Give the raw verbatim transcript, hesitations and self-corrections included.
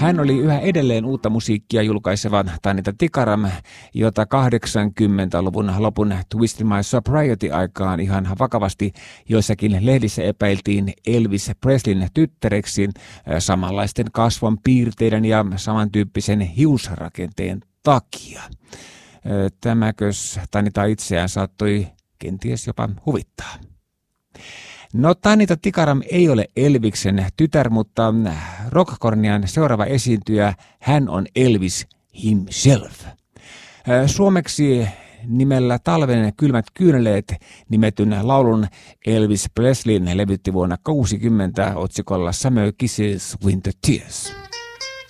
Hän oli yhä edelleen uutta musiikkia julkaiseva Tanita Tikaram, jota kahdeksankymmentäluvun lopun Twist My Sobriety-aikaan ihan vakavasti joissakin lehdissä epäiltiin Elvis Presleyn tyttäreksi samanlaisten kasvon piirteiden ja samantyyppisen hiusrakenteen takia. Tämäkös Tanita itseään saattoi kenties jopa huvittaa. No, Tanita Tikaram ei ole Elviksen tytär, mutta Rockkornian seuraava esiintyjä, hän on Elvis himself. Suomeksi nimellä Talven kylmät kyyneleet nimetyn laulun Elvis Presley levytti vuonna kuusikymmentä otsikolla Summer Kisses, Winter Tears.